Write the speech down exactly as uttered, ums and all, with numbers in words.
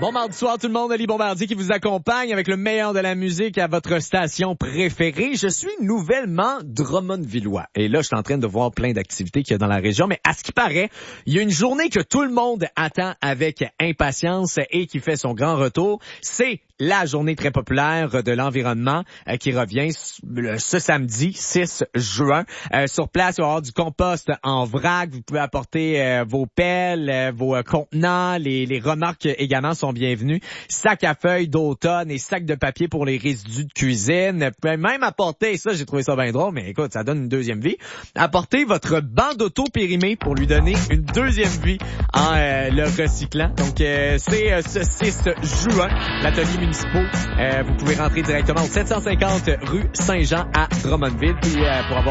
Bon mardi soir tout le monde, Ali Bombardier qui vous accompagne avec le meilleur de la musique à votre station préférée. Je suis nouvellement Drummondvillois et là je suis en train de voir plein d'activités qu'il y a dans la région, mais à ce qui paraît, il y a une journée que tout le monde attend avec impatience et qui fait son grand retour. C'est la journée très populaire de l'environnement euh, qui revient ce samedi six juin. Euh, sur place, il va y avoir du compost en vrac. Vous pouvez apporter euh, vos pelles, euh, vos euh, contenants. Les, les remarques également sont bienvenues. Sacs à feuilles d'automne et sacs de papier pour les résidus de cuisine. Vous pouvez même apporter, ça j'ai trouvé ça bien drôle, mais écoute, ça donne une deuxième vie. Apportez votre banc d'auto périmé pour lui donner une deuxième vie en euh, le recyclant. Donc euh, c'est euh, ce six juin, l'atelier municipal. Euh, vous pouvez rentrer directement au sept cent cinquante rue Saint-Jean à Drummondville. Puis, euh, pour avoir